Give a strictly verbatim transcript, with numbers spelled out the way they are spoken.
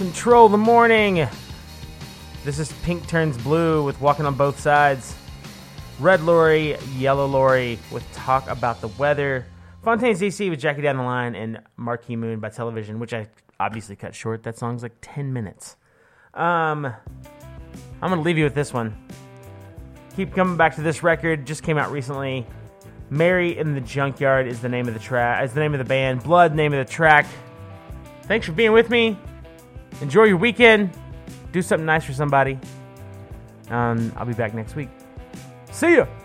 Control the morning. This is Pink Turns Blue with Walking on Both Sides. Red Lorry, Yellow Lorry with Talk About the Weather. Fontaines D C with Jackie Down the Line, and Marquee Moon by Television, which I obviously cut short. That song's like ten minutes. Um, I'm going to leave you with this one. Keep coming back to this record. Just came out recently. Mary in the Junkyard is the name of the track. Is the name of the band. Blood, name of the track. Thanks for being with me. Enjoy your weekend. Do something nice for somebody. Um, I'll be back next week. See ya.